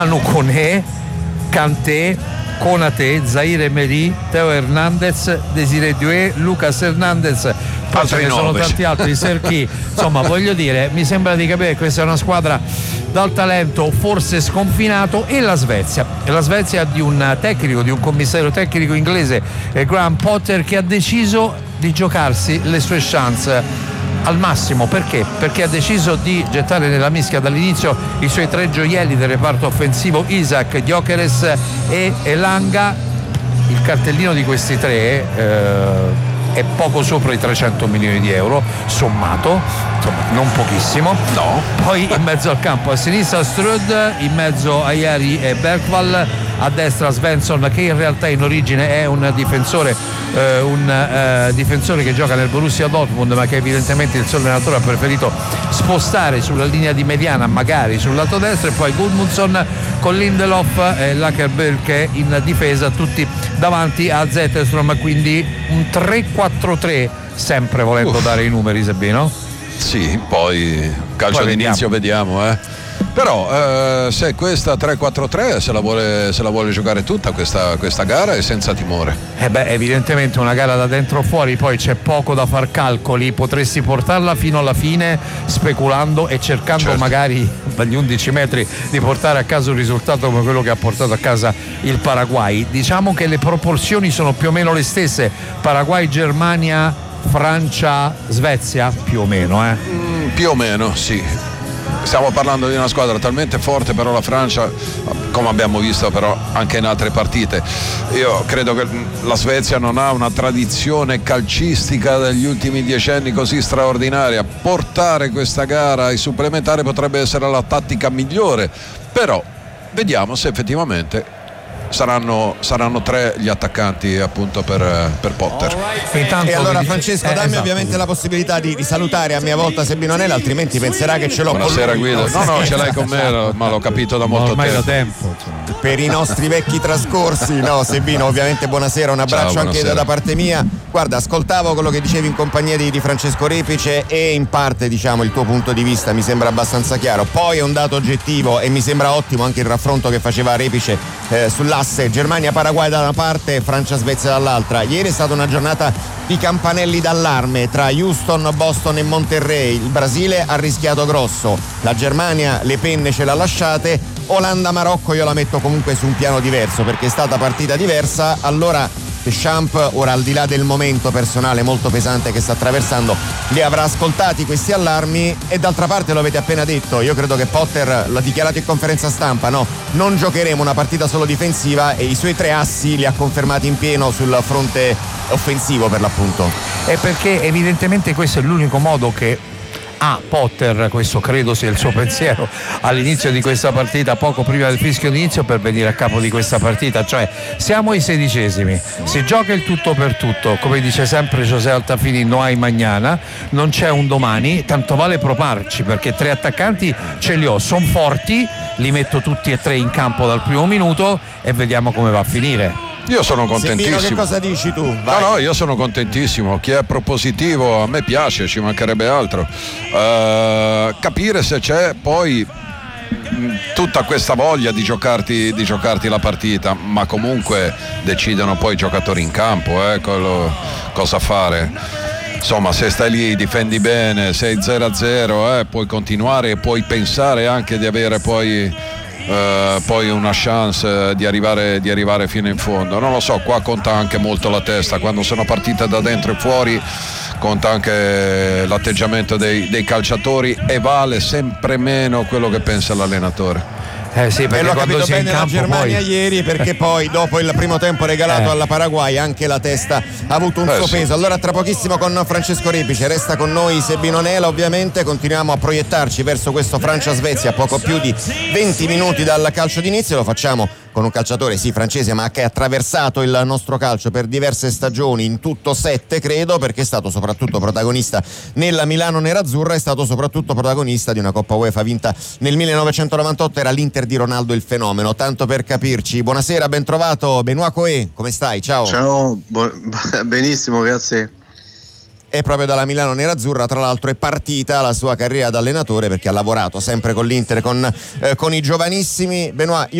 Manu Koné, Kanté, Konaté, Zaire Emery, Teo Hernandez, Desiré Doué, Lucas Hernandez, poi ce ne sono tanti altri, Serki. Insomma, voglio dire, mi sembra di capire che questa è una squadra dal talento forse sconfinato. E la Svezia di un tecnico, di un commissario tecnico inglese, Graham Potter, che ha deciso di giocarsi le sue chance al massimo. Perché? Perché ha deciso di gettare nella mischia dall'inizio i suoi 3 gioielli del reparto offensivo, Isaac, Gyökeres e Elanga. Il cartellino di questi 3 è poco sopra i 300 milioni di euro sommato, insomma non pochissimo. No. Poi in mezzo al campo, a sinistra Strud, in mezzo a Ieri e Bergvall, a destra Svensson, che in realtà in origine è un difensore che gioca nel Borussia Dortmund, ma che evidentemente il suo allenatore ha preferito spostare sulla linea di mediana, magari sul lato destro. E poi Gudmundsson con Lindelof e Lakerbelke in difesa, tutti davanti a Zetterstrom, quindi un 3-4-3, sempre volendo dare i numeri, Sabino. Sì, poi calcio d'inizio vediamo. Però se questa 3-4-3 se la vuole giocare tutta questa gara, è senza timore. Evidentemente una gara da dentro o fuori, poi c'è poco da far calcoli, potresti portarla fino alla fine speculando e cercando magari dagli 11 metri di portare a casa un risultato come quello che ha portato a casa il Paraguay. Diciamo che le proporzioni sono più o meno le stesse: Paraguay, Germania, Francia, Svezia, più o meno. Più o meno, sì. Stiamo parlando di una squadra talmente forte, però la Francia, come abbiamo visto però anche in altre partite, io credo che la Svezia non ha una tradizione calcistica degli ultimi 10 anni così straordinaria. Portare questa gara ai supplementari potrebbe essere la tattica migliore, però vediamo se effettivamente saranno 3 gli attaccanti appunto per Potter. E allora Francesco, dammi ovviamente la possibilità di salutare a mia volta Sebino Nella, altrimenti penserà che ce l'ho Buonasera, con lui. Guido. No, ce l'hai con me, ma l'ho capito da molto ormai tempo. da tempo. Per i nostri vecchi trascorsi. No, Sebino, ovviamente buonasera, un abbraccio. Ciao, anche da parte mia. Guarda, ascoltavo quello che dicevi in compagnia di Francesco Repice e in parte, diciamo, il tuo punto di vista mi sembra abbastanza chiaro. Poi è un dato oggettivo e mi sembra ottimo anche il raffronto che faceva Repice sull'asse Germania-Paraguay da una parte e Francia-Svezia dall'altra. Ieri è stata una giornata di campanelli d'allarme tra Houston, Boston e Monterrey. Il Brasile ha rischiato grosso, la Germania le penne ce l'ha lasciate. Olanda-Marocco io la metto comunque su un piano diverso, perché è stata partita diversa. Allora Deschamps, ora al di là del momento personale molto pesante che sta attraversando, li avrà ascoltati questi allarmi. E d'altra parte, lo avete appena detto, io credo che Potter l'ha dichiarato in conferenza stampa, no? Non giocheremo una partita solo difensiva, e i suoi 3 assi li ha confermati in pieno sul fronte offensivo, per l'appunto. È perché evidentemente questo è l'unico modo che Potter, questo credo sia il suo pensiero all'inizio di questa partita, poco prima del fischio d'inizio, per venire a capo di questa partita. Cioè, siamo ai 16esimi, si gioca il tutto per tutto, come dice sempre José Altafini, no hay mañana, non c'è un domani, tanto vale provarci, perché 3 attaccanti ce li ho, sono forti, li metto tutti e 3 in campo dal primo minuto e vediamo come va a finire. Io sono contentissimo. Sebino, che cosa dici tu? Vai. No, io sono contentissimo. Chi è propositivo a me piace, ci mancherebbe altro. Capire se c'è poi tutta questa voglia di giocarti la partita, ma comunque decidono poi i giocatori in campo cosa fare. Insomma, se stai lì, difendi bene, sei 0-0, puoi continuare e puoi pensare anche di avere poi una chance di arrivare fino in fondo. Non lo so, qua conta anche molto la testa, quando sono partite da dentro e fuori conta anche l'atteggiamento dei calciatori, e vale sempre meno quello che pensa l'allenatore. Sì, perché e l'ho quando capito si è in bene la campo Germania poi... ieri, perché poi dopo il primo tempo regalato alla Paraguay anche la testa ha avuto un suo peso. Allora tra pochissimo con Francesco Repice, resta con noi Sebino Nela, ovviamente continuiamo a proiettarci verso questo Francia-Svezia, poco più di 20 minuti dal calcio d'inizio. Lo facciamo con un calciatore francese, ma che ha attraversato il nostro calcio per diverse stagioni, in tutto 7 credo, perché è stato soprattutto protagonista nella Milano Nerazzurra, è stato soprattutto protagonista di una Coppa UEFA vinta nel 1998, era l'Inter di Ronaldo il fenomeno, tanto per capirci. Buonasera, ben trovato Benoît Coé, come stai? Ciao. Ciao, benissimo, grazie. E proprio dalla Milano Nerazzurra, tra l'altro, è partita la sua carriera da allenatore, perché ha lavorato sempre con l'Inter, con i giovanissimi. Benoît,